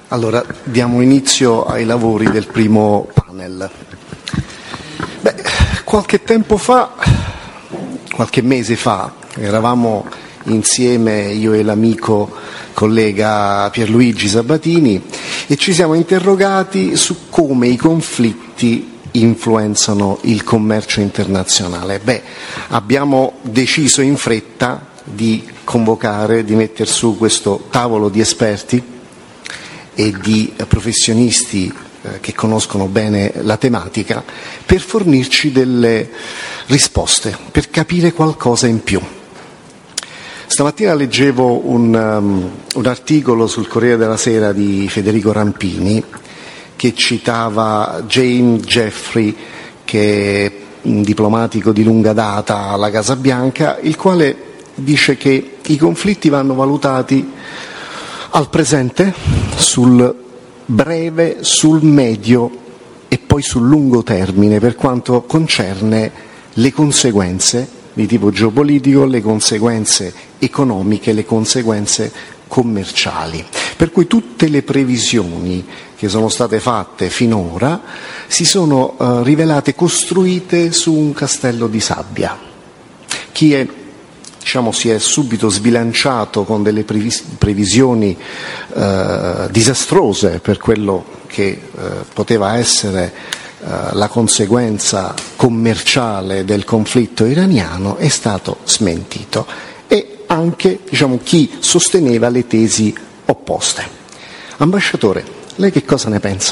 Allora, diamo inizio ai lavori del primo panel. Qualche tempo fa, qualche mese fa, eravamo insieme io e l'amico collega Pierluigi Sabatini e ci siamo interrogati su come i conflitti influenzano il commercio internazionale. Abbiamo deciso in fretta di convocare, di mettere su questo tavolo di esperti e di professionisti che conoscono bene la tematica per fornirci delle risposte, per capire qualcosa in più. Stamattina leggevo un articolo sul Corriere della Sera di Federico Rampini che citava James Jeffrey, che è un diplomatico di lunga data alla Casa Bianca, il quale dice che i conflitti vanno valutati al presente, sul breve, sul medio e poi sul lungo termine per quanto concerne le conseguenze di tipo geopolitico, le conseguenze economiche, le conseguenze commerciali. Per cui tutte le previsioni che sono state fatte finora si sono rivelate costruite su un castello di sabbia. Chi si è subito sbilanciato con delle previsioni disastrose per quello che poteva essere la conseguenza commerciale del conflitto iraniano è stato smentito, e anche chi sosteneva le tesi opposte. Ambasciatore, lei che cosa ne pensa?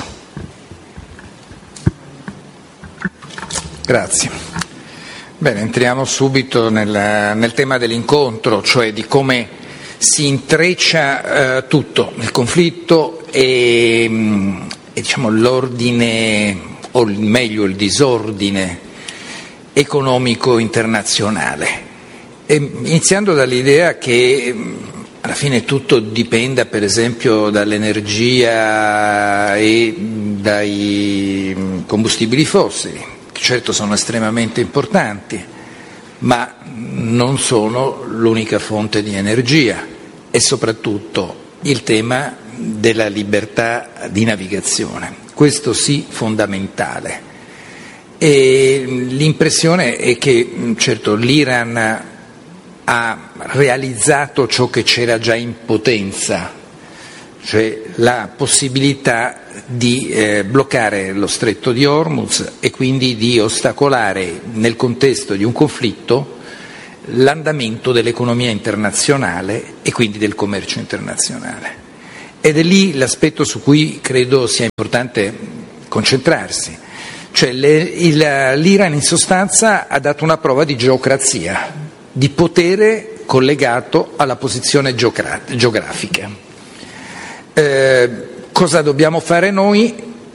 Grazie. Bene, entriamo subito nel tema dell'incontro, cioè di come si intreccia tutto, il conflitto e l'ordine, o meglio il disordine economico internazionale. Iniziando dall'idea che alla fine tutto dipenda per esempio dall'energia e dai combustibili fossili. Certo sono estremamente importanti, ma non sono l'unica fonte di energia, e soprattutto il tema della libertà di navigazione, questo sì fondamentale. E l'impressione è che certo l'Iran ha realizzato ciò che c'era già in potenza, cioè la possibilità di bloccare lo stretto di Hormuz e quindi di ostacolare nel contesto di un conflitto l'andamento dell'economia internazionale e quindi del commercio internazionale. Ed è lì l'aspetto su cui credo sia importante concentrarsi, cioè l'Iran in sostanza ha dato una prova di geocrazia, di potere collegato alla posizione geografica. Cosa dobbiamo fare noi?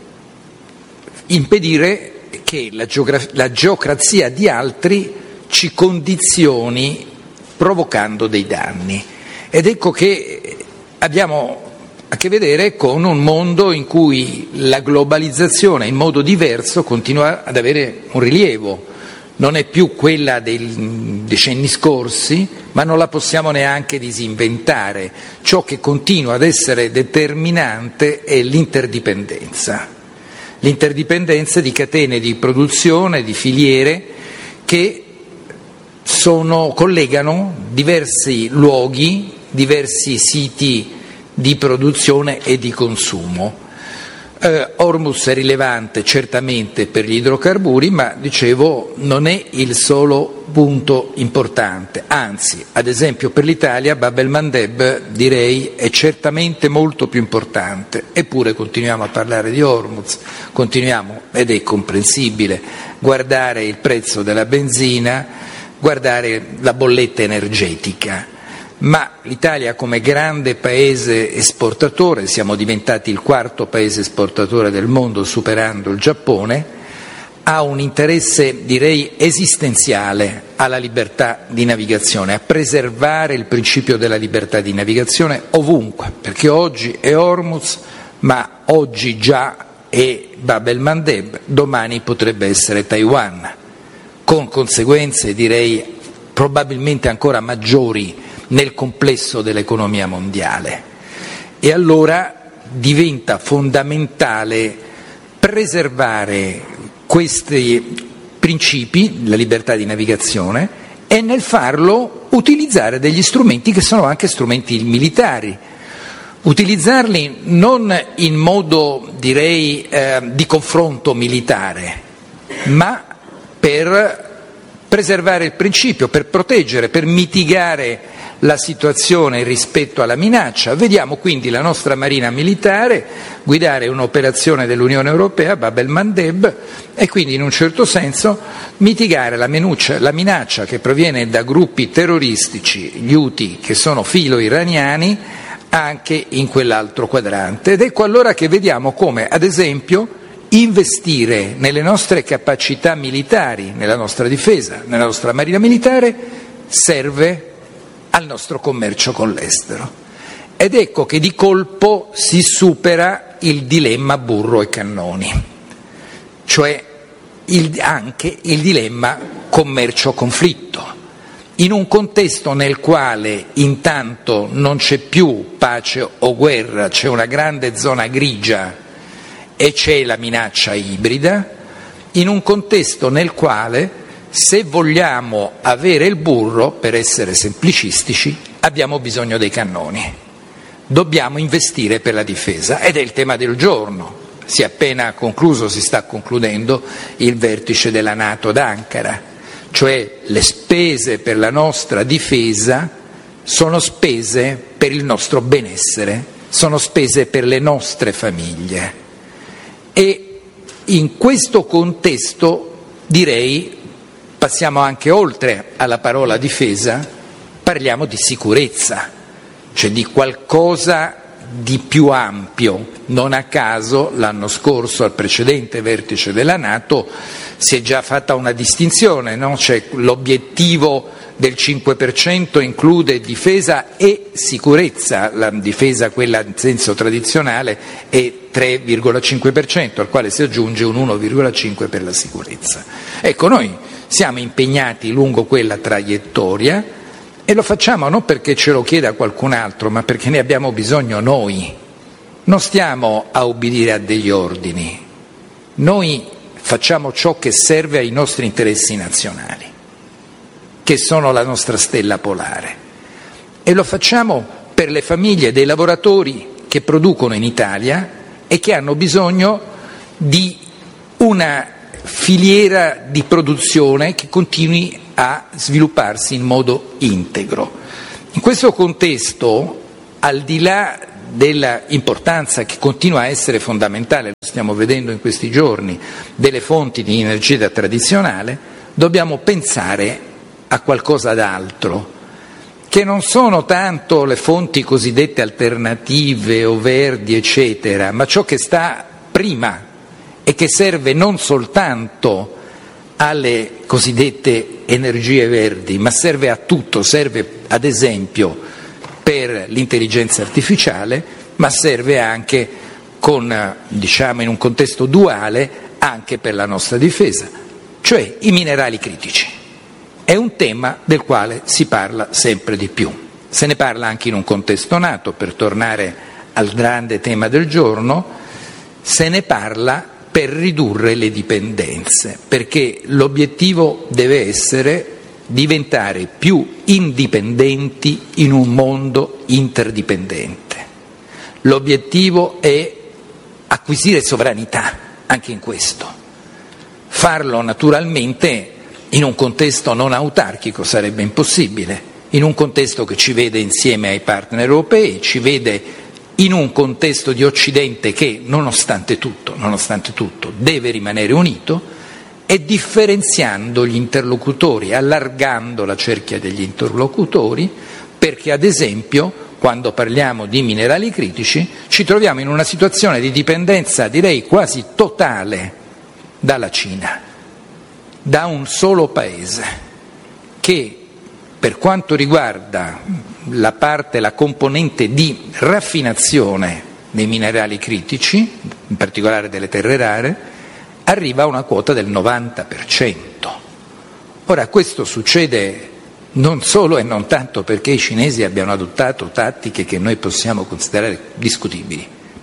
Impedire che la geocrazia di altri ci condizioni provocando dei danni. Ed ecco che abbiamo a che vedere con un mondo in cui la globalizzazione in modo diverso continua ad avere un rilievo. Non è più quella dei decenni scorsi, ma non la possiamo neanche disinventare. Ciò che continua ad essere determinante è l'interdipendenza di catene di produzione, di filiere che collegano diversi luoghi, diversi siti di produzione e di consumo. Hormuz è rilevante certamente per gli idrocarburi, ma dicevo non è il solo punto importante, anzi, ad esempio per l'Italia Bab el-Mandeb direi è certamente molto più importante, eppure continuiamo a parlare di Hormuz, continuiamo, ed è comprensibile, guardare il prezzo della benzina, guardare la bolletta energetica. Ma l'Italia come grande paese esportatore, siamo diventati il quarto paese esportatore del mondo superando il Giappone, ha un interesse direi esistenziale alla libertà di navigazione, a preservare il principio della libertà di navigazione ovunque, perché oggi è Hormuz, ma oggi già è Bab el-Mandeb, domani potrebbe essere Taiwan, con conseguenze direi probabilmente ancora maggiori nel complesso dell'economia mondiale. E allora diventa fondamentale preservare questi principi, la libertà di navigazione, e nel farlo utilizzare degli strumenti che sono anche strumenti militari. Utilizzarli non in modo, direi, di confronto militare, ma per preservare il principio, per proteggere, per mitigare la situazione rispetto alla minaccia. Vediamo quindi la nostra Marina militare guidare un'operazione dell'Unione Europea, Bab el-Mandeb, e quindi in un certo senso mitigare la minaccia che proviene da gruppi terroristici, gli Houthi, che sono filo-iraniani, anche in quell'altro quadrante. Ed ecco allora che vediamo come, ad esempio, investire nelle nostre capacità militari, nella nostra difesa, nella nostra marina militare, serve al nostro commercio con l'estero. Ed ecco che di colpo si supera il dilemma burro e cannoni, cioè anche il dilemma commercio-conflitto. In un contesto nel quale intanto non c'è più pace o guerra, c'è una grande zona grigia e c'è la minaccia ibrida, in un contesto nel quale, se vogliamo avere il burro, per essere semplicistici, abbiamo bisogno dei cannoni. Dobbiamo investire per la difesa, ed è il tema del giorno. Si è appena concluso, si sta concludendo il vertice della NATO ad Ankara, cioè le spese per la nostra difesa sono spese per il nostro benessere, sono spese per le nostre famiglie. E in questo contesto, direi, passiamo anche oltre alla parola difesa, parliamo di sicurezza, cioè di qualcosa di più ampio. Non a caso l'anno scorso, al precedente vertice della NATO, si è già fatta una distinzione, no? Cioè, l'obiettivo del 5% include difesa e sicurezza, la difesa, quella in senso tradizionale, è 3,5%, al quale si aggiunge un 1,5% per la sicurezza. Ecco, noi siamo impegnati lungo quella traiettoria e lo facciamo non perché ce lo chieda qualcun altro, ma perché ne abbiamo bisogno noi. Non stiamo a obbedire a degli ordini, noi facciamo ciò che serve ai nostri interessi nazionali, che sono la nostra stella polare, e lo facciamo per le famiglie dei lavoratori che producono in Italia e che hanno bisogno di una filiera di produzione che continui a svilupparsi in modo integro. In questo contesto, al di là della importanza che continua a essere fondamentale, lo stiamo vedendo in questi giorni, delle fonti di energia tradizionale, dobbiamo pensare a qualcosa d'altro, che non sono tanto le fonti cosiddette alternative o verdi, eccetera, ma ciò che sta prima e che serve non soltanto alle cosiddette energie verdi, ma serve a tutto, serve ad esempio per l'intelligenza artificiale, ma serve anche in un contesto duale anche per la nostra difesa, cioè i minerali critici. È un tema del quale si parla sempre di più. Se ne parla anche in un contesto NATO, per tornare al grande tema del giorno, se ne parla per ridurre le dipendenze, perché l'obiettivo deve essere diventare più indipendenti in un mondo interdipendente. L'obiettivo è acquisire sovranità anche in questo. Farlo naturalmente in un contesto non autarchico sarebbe impossibile, in un contesto che ci vede insieme ai partner europei, ci vede in un contesto di Occidente che, nonostante tutto, deve rimanere unito, e differenziando gli interlocutori, allargando la cerchia degli interlocutori, perché ad esempio, quando parliamo di minerali critici, ci troviamo in una situazione di dipendenza, direi quasi totale, dalla Cina, da un solo paese, che per quanto riguarda la componente di raffinazione dei minerali critici, in particolare delle terre rare, arriva a una quota del 90%. Ora, questo succede non solo e non tanto perché i cinesi abbiano adottato tattiche che noi possiamo considerare discutibili,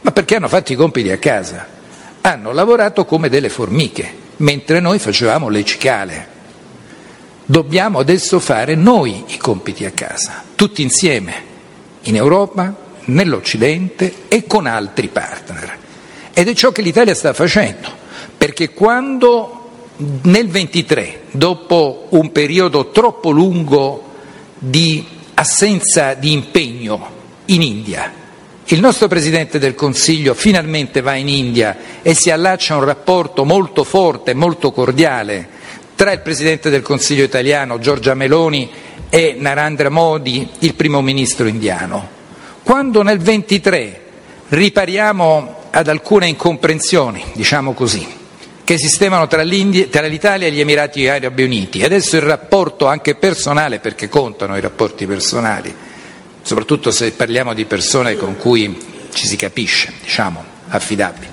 Ma perché hanno fatto i compiti a casa, hanno lavorato come delle formiche, mentre noi facevamo le cicale. Dobbiamo adesso fare noi i compiti a casa, tutti insieme, in Europa, nell'Occidente e con altri partner. Ed è ciò che l'Italia sta facendo, perché quando nel 23, dopo un periodo troppo lungo di assenza di impegno in India, il nostro Presidente del Consiglio finalmente va in India e si allaccia a un rapporto molto forte, molto cordiale tra il Presidente del Consiglio italiano, Giorgia Meloni, e Narendra Modi, il primo ministro indiano. Quando nel 23 ripariamo ad alcune incomprensioni, diciamo così, che esistevano tra l'Italia e gli Emirati Arabi Uniti, e adesso il rapporto anche personale, perché contano i rapporti personali, soprattutto se parliamo di persone con cui ci si capisce, diciamo, affidabili,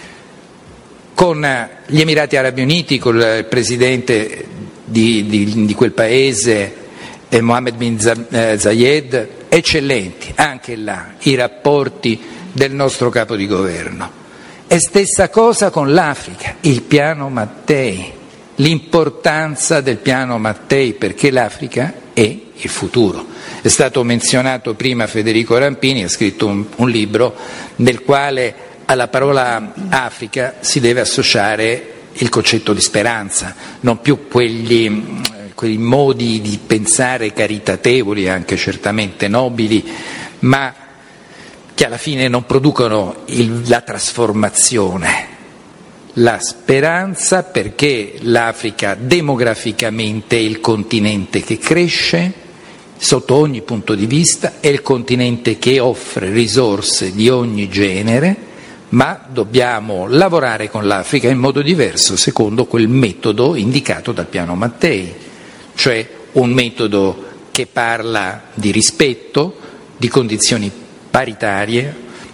con gli Emirati Arabi Uniti, con il presidente di quel paese, Mohammed bin Zayed, eccellenti anche là i rapporti del nostro capo di governo. E stessa cosa con l'Africa, il piano Mattei, l'importanza del piano Mattei, perché l'Africa è il futuro. È stato menzionato prima Federico Rampini, ha scritto un libro nel quale alla parola Africa si deve associare il concetto di speranza, non più quei modi di pensare caritatevoli, anche certamente nobili, ma che alla fine non producono la trasformazione. La speranza, perché l'Africa demograficamente è il continente che cresce sotto ogni punto di vista, è il continente che offre risorse di ogni genere, ma dobbiamo lavorare con l'Africa in modo diverso secondo quel metodo indicato dal piano Mattei, cioè un metodo che parla di rispetto, di condizioni paritarie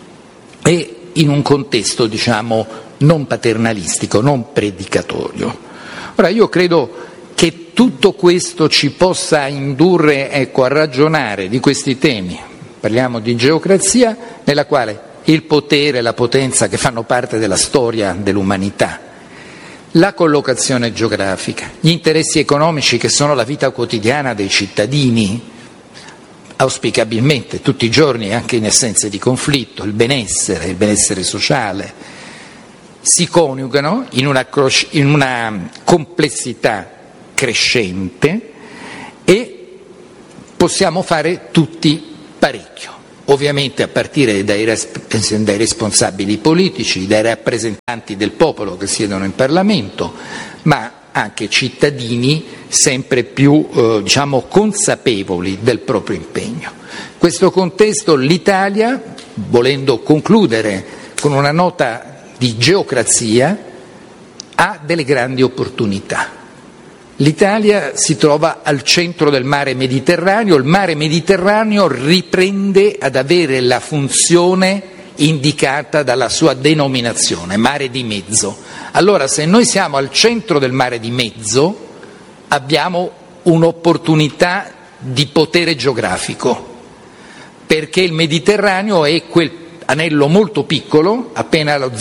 e in un contesto, diciamo, non paternalistico, non predicatorio. Ora, io credo che tutto questo ci possa indurre, a ragionare di questi temi. Parliamo di geocrazia nella quale il potere e la potenza che fanno parte della storia dell'umanità, la collocazione geografica, gli interessi economici che sono la vita quotidiana dei cittadini, auspicabilmente tutti i giorni anche in assenza di conflitto, il benessere sociale, si coniugano in una complessità crescente e possiamo fare tutti parecchio. Ovviamente a partire dai responsabili politici, dai rappresentanti del popolo che siedono in Parlamento, ma anche cittadini sempre più consapevoli del proprio impegno. In questo contesto l'Italia, volendo concludere con una nota di geocrazia, ha delle grandi opportunità. L'Italia si trova al centro del mare Mediterraneo, il mare Mediterraneo riprende ad avere la funzione indicata dalla sua denominazione, mare di mezzo. Allora, se noi siamo al centro del mare di mezzo, abbiamo un'opportunità di potere geografico, perché il Mediterraneo è quel anello molto piccolo, appena lo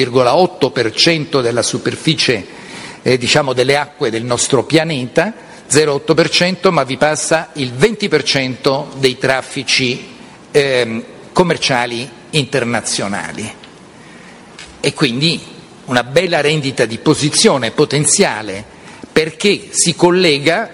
0,8% della superficie delle acque del nostro pianeta, 0,8%, ma vi passa il 20% dei traffici commerciali internazionali. E quindi una bella rendita di posizione potenziale, perché si collegano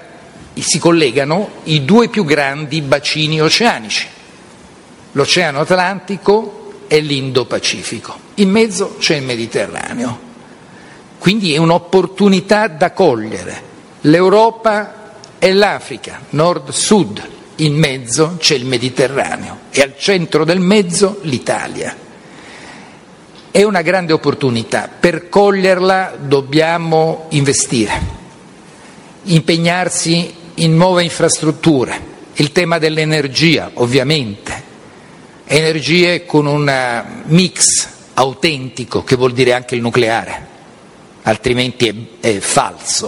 i due più grandi bacini oceanici, l'Oceano Atlantico e l'Indo-Pacifico. In mezzo c'è il Mediterraneo. Quindi è un'opportunità da cogliere. L'Europa e l'Africa, nord-sud, in mezzo c'è il Mediterraneo e al centro del mezzo l'Italia. È una grande opportunità. Per coglierla dobbiamo investire, impegnarsi in nuove infrastrutture. Il tema dell'energia, ovviamente. Energie con un mix autentico, che vuol dire anche il nucleare. Altrimenti è falso.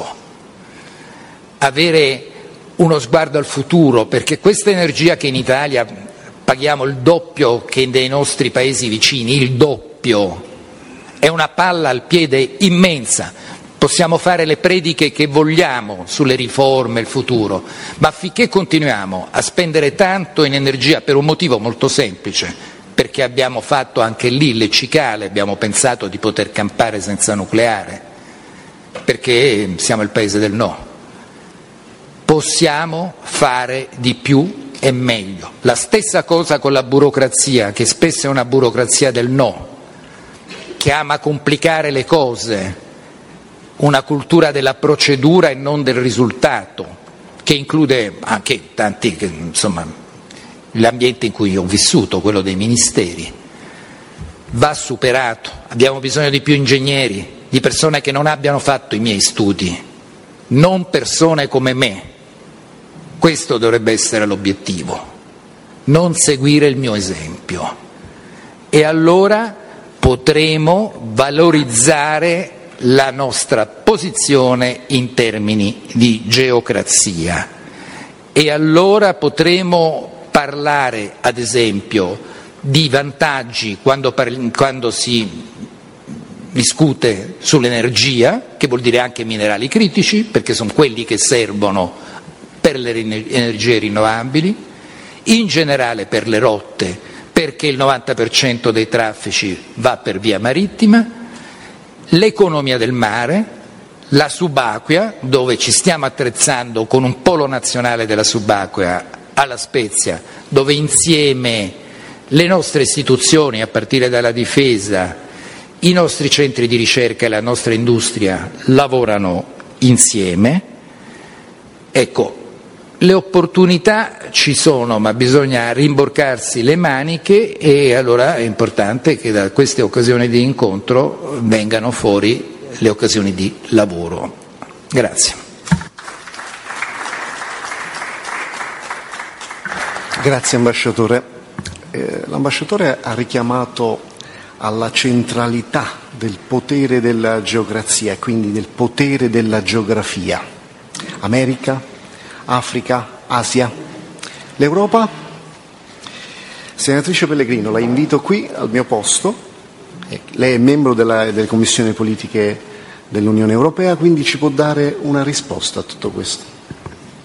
Avere uno sguardo al futuro, perché questa energia che in Italia paghiamo il doppio che nei nostri paesi vicini, il doppio. È una palla al piede immensa. Possiamo fare le prediche che vogliamo sulle riforme, il futuro, ma finché continuiamo a spendere tanto in energia per un motivo molto semplice, perché abbiamo fatto anche lì le cicale, abbiamo pensato di poter campare senza nucleare, perché siamo il paese del no. Possiamo fare di più e meglio. La stessa cosa con la burocrazia, che spesso è una burocrazia del no, che ama complicare le cose, una cultura della procedura e non del risultato, che include anche tanti, insomma, l'ambiente in cui ho vissuto, quello dei ministeri, va superato. Abbiamo bisogno di più ingegneri, di persone che non abbiano fatto i miei studi, non persone come me. Questo dovrebbe essere l'obiettivo, non seguire il mio esempio. E allora potremo valorizzare la nostra posizione in termini di geocrazia, e allora potremo parlare, ad esempio, di vantaggi quando si discute sull'energia, che vuol dire anche minerali critici, perché sono quelli che servono per le energie rinnovabili, in generale per le rotte, perché il 90% dei traffici va per via marittima, l'economia del mare, la subacquea, dove ci stiamo attrezzando con un polo nazionale della subacquea a La Spezia, dove insieme le nostre istituzioni, a partire dalla difesa, i nostri centri di ricerca e la nostra industria lavorano insieme. Ecco, le opportunità ci sono, ma bisogna rimborcarsi le maniche, e allora è importante che da queste occasioni di incontro vengano fuori le occasioni di lavoro. Grazie. Grazie ambasciatore. L'ambasciatore ha richiamato alla centralità del potere della geocrazia e quindi del potere della geografia. America, Africa, Asia, l'Europa. Senatrice Pellegrino, la invito qui al mio posto. Lei è membro delle Commissioni Politiche dell'Unione Europea, quindi ci può dare una risposta a tutto questo.